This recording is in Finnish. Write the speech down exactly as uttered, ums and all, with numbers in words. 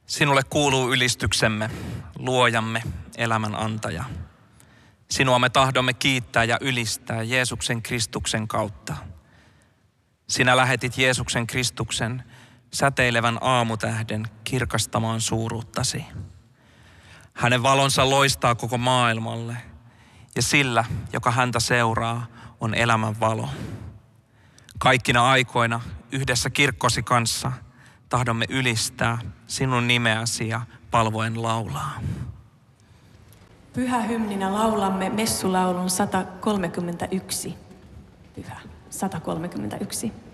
Sinulle kuuluu ylistyksemme, luojamme, elämän antaja. Sinua me tahdomme kiittää ja ylistää Jeesuksen Kristuksen kautta. Sinä lähetit Jeesuksen Kristuksen säteilevän aamutähden kirkastamaan suuruuttasi. Hänen valonsa loistaa koko maailmalle ja sillä, joka häntä seuraa, on elämän valo. Kaikkina aikoina yhdessä kirkkosi kanssa tahdomme ylistää sinun nimeäsi ja palvoen laulaa. Pyhä hymninä laulamme messulaulun sata kolmekymmentäyksi. Pyhä sata kolmekymmentäyksi.